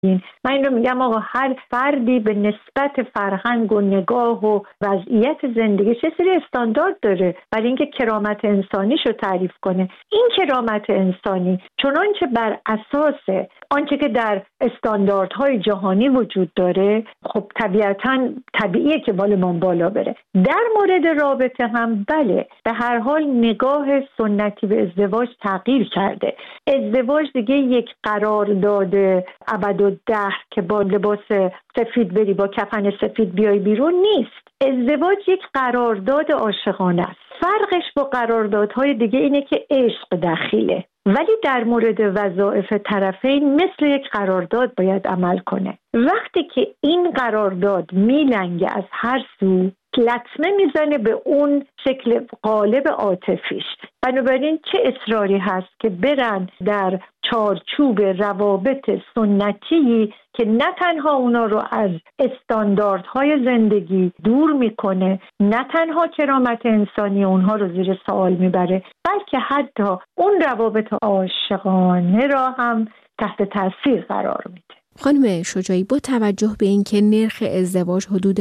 من این رو میگم آقا هر فردی به نسبت فرهنگ و نگاه و وضعیت زندگی چه سری استاندارد داره برای اینکه کرامت انسانیش رو تعریف کنه. این کرامت انسانی چنانچه بر اساس آنچه که در استانداردهای جهانی وجود داره، خب طبیعتاً طبیعیه که بالمان بالا بره. در مورد رابطه هم بله، به هر حال نگاه سنتی به ازدواج تغییر کرده. ازدواج دیگه یک قرارداد ابدالدهر که با لباس سفید بری با کفن سفید بیای بیرون نیست. ازدواج یک قرارداد عاشقانه است. فرقش با قراردادهای دیگه اینه که عشق دخیله، ولی در مورد وظایف طرفین مثل یک قرارداد باید عمل کنه. وقتی که این قرارداد میلنگه از هر سو، لطمه میزنه به اون شکل قالب عاطفیش. بنابراین چه اصراری هست که برن در چارچوب روابط سنتی که نه تنها اونا رو از استانداردهای زندگی دور میکنه، نه تنها کرامت انسانی اونها رو زیر سوال میبره، بلکه حتی اون روابط عاشقانه را هم تحت تاثیر قرار میده. خانم شجاعی، با توجه به اینکه نرخ ازدواج حدود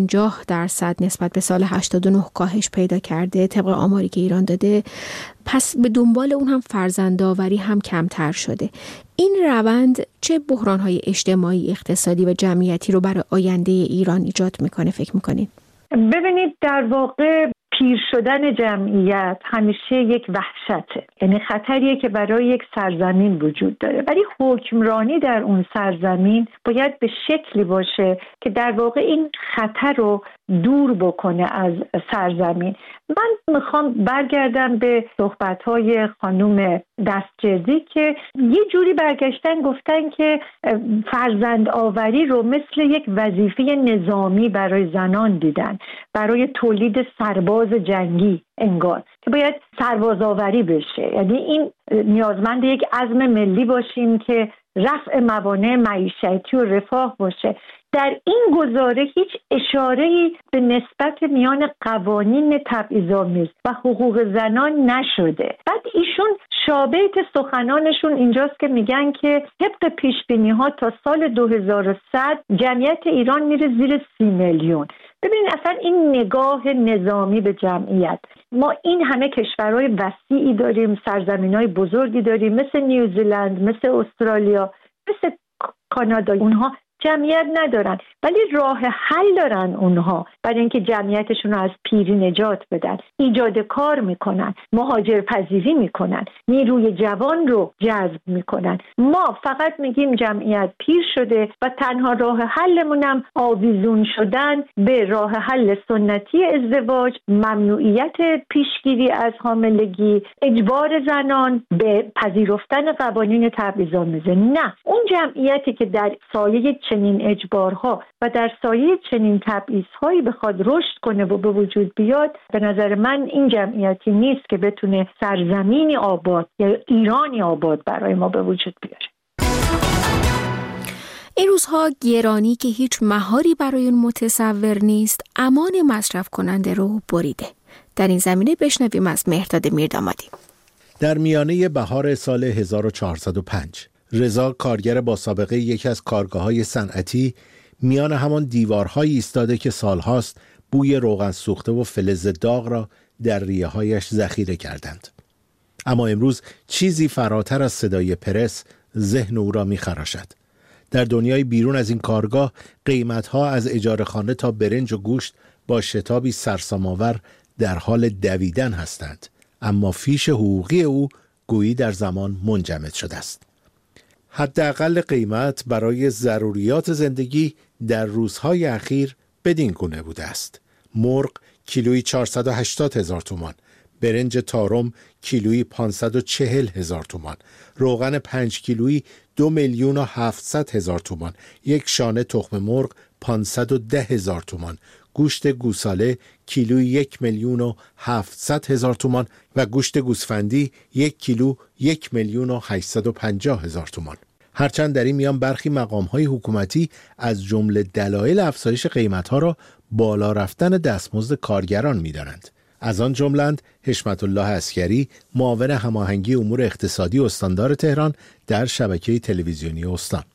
50% نسبت به سال 89 کاهش پیدا کرده طبق آماری که ایران داده، پس به دنبال اون هم فرزندآوری هم کمتر شده. این روند چه بحران‌های اجتماعی، اقتصادی و جمعیتی رو برای آینده ایران ایجاد میکنه فکر میکنید؟ ببینید، در واقع پیر شدن جمعیت همیشه یک وحشته، یعنی خطریه که برای یک سرزمین وجود داره، ولی حکمرانی در اون سرزمین باید به شکلی باشه که در واقع این خطر رو دور بکنه از سرزمین. من میخوام برگردم به صحبت‌های خانم دستجردی که یه جوری برگشتن گفتن که فرزند آوری رو مثل یک وظیفه نظامی برای زنان دیدن، برای تولید سرباز جنگی انگار که باید سرباز آوری بشه. یعنی این نیازمند یک عزم ملی باشیم که رفع موانع معیشتی و رفاه باشه. در این گزاره هیچ اشاره‌ای به نسبت میان قوانین تبعیض‌آمیز و حقوق زنان نشده. بعد ایشون شابهت سخنانشون اینجاست که میگن که طبق پیشبینی‌ها تا سال 2100 جمعیت ایران میره زیر 30 میلیون. ببینید اصلا این نگاه نظامی به جمعیت، ما این همه کشورهای وسیعی داریم، سرزمین‌های بزرگی داریم مثل نیوزیلند، مثل استرالیا، مثل کانادا، اونها جمعیت ندارن ولی راه حل دارن اونها برای اینکه جمعیتشون رو از پیری نجات بدن. ایجاد کار میکنن، مهاجرپذیری میکنن، نیروی جوان رو جذب میکنن. ما فقط میگیم جمعیت پیر شده و تنها راه حلمونم آویزون شدن به راه حل سنتی ازدواج، ممنوعیت پیشگیری از حاملگی، اجبار زنان به پذیرفتن قوانین تبعیض‌آمیزه. نه، اون جمعیتی که در سایه چنین اجبارها و در سایه چنین تبعیض‌هایی بخواد رشد کنه و به وجود بیاد، به نظر من این جمعیتی نیست که بتونه سرزمینی آباد یا ایرانی آباد برای ما به وجود بیاره. این روزها گرانی که هیچ مهاری برای اون متصور نیست امان مصرف کننده رو بریده. در این زمینه بشنویم از مهرداد میردامادی. در میانه بهار سال 1405 رضا، کارگر با سابقه یکی از کارگاه‌های صنعتی، میان همان دیوارهایی ایستاده که سالهاست بوی روغن سوخته و فلز داغ را در ریه‌هایش ذخیره کردند. اما امروز چیزی فراتر از صدای پرس ذهن او را می‌خراشد. در دنیای بیرون از این کارگاه قیمت‌ها از اجاره خانه تا برنج و گوشت با شتابی سرسام‌آور در حال دویدن هستند، اما فیش حقوقی او گویی در زمان منجمد شده است. حداقل قیمت برای ضروریات زندگی در روزهای اخیر بدین گونه بوده است: مرغ کیلویی 480,000 تومان، برنج تارم کیلویی 540,000 تومان، روغن 5 کیلویی 2,700,000 تومان، یک شانه تخم مرغ 510,000 تومان، گوشت گوساله کیلویی 1,700,000 تومان و گوشت گوسفندی 1 کیلو 1,850,000 تومان. هرچند در این میان برخی مقام‌های حکومتی از جمله دلایل افزایش قیمت‌ها را بالا رفتن دستمزد کارگران می‌دانند. از آن جمله‌اند حشمت الله عسکری، معاون هماهنگی امور اقتصادی استاندار تهران در شبکه تلویزیونی استان.